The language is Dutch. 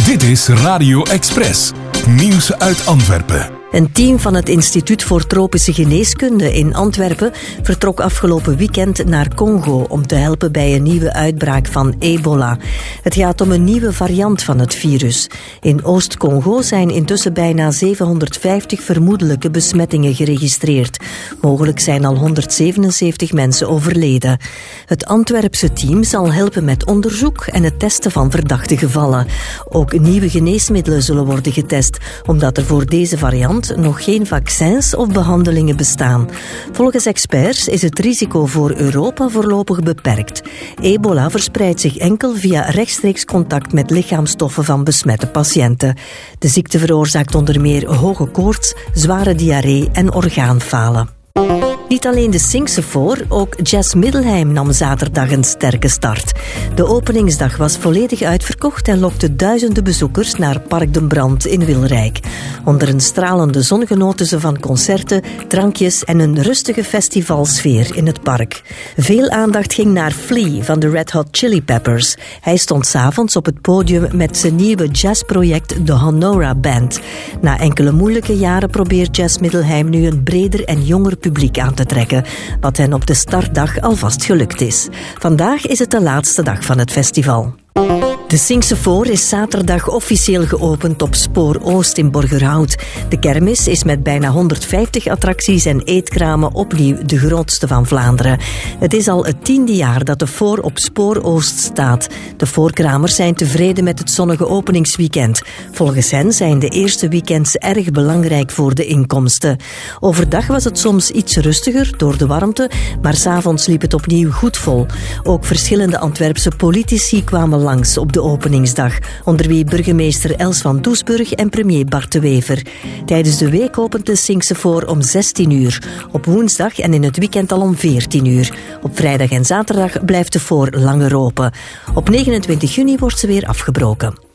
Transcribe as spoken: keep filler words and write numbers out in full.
Dit is Radio Express. Nieuws uit Antwerpen. Een team van het Instituut voor Tropische Geneeskunde in Antwerpen vertrok afgelopen weekend naar Congo om te helpen bij een nieuwe uitbraak van ebola. Het gaat om een nieuwe variant van het virus. In Oost-Congo zijn intussen bijna zevenhonderdvijftig vermoedelijke besmettingen geregistreerd. Mogelijk zijn al honderdzevenenzeventig mensen overleden. Het Antwerpse team zal helpen met onderzoek en het testen van verdachte gevallen. Ook nieuwe geneesmiddelen zullen worden getest, omdat er voor deze variant nog geen vaccins of behandelingen bestaan. Volgens experts is het risico voor Europa voorlopig beperkt. Ebola verspreidt zich enkel via rechtstreeks contact met lichaamsstoffen van besmette patiënten. De ziekte veroorzaakt onder meer hoge koorts, zware diarree en orgaanfalen. Niet alleen de Singsefoor, ook Jazz Middelheim nam zaterdag een sterke start. De openingsdag was volledig uitverkocht en lokte duizenden bezoekers naar Park den Brand in Wilrijk. Onder een stralende zon genoten ze van concerten, drankjes en een rustige festivalsfeer in het park. Veel aandacht ging naar Flea van de Red Hot Chili Peppers. Hij stond 's avonds op het podium met zijn nieuwe jazzproject de Honora Band. Na enkele moeilijke jaren probeert Jazz Middelheim nu een breder en jonger publiek aan te trekken, wat hen op de startdag alvast gelukt is. Vandaag is het de laatste dag van het festival. De Singsefoor is zaterdag officieel geopend op Spoor Oost in Borgerhout. De kermis is met bijna honderdvijftig attracties en eetkramen opnieuw de grootste van Vlaanderen. Het is al het tiende jaar dat de Foor op Spoor Oost staat. De Foorkramers zijn tevreden met het zonnige openingsweekend. Volgens hen zijn de eerste weekends erg belangrijk voor de inkomsten. Overdag was het soms iets rustiger door de warmte, maar 's avonds liep het opnieuw goed vol. Ook verschillende Antwerpse politici kwamen langs op de openingsdag, onder wie burgemeester Els van Doesburg en premier Bart de Wever. Tijdens de week opent de Singsefoor om zestien uur, op woensdag en in het weekend al om veertien uur. Op vrijdag en zaterdag blijft de Foor langer open. Op negenentwintig juni wordt ze weer afgebroken.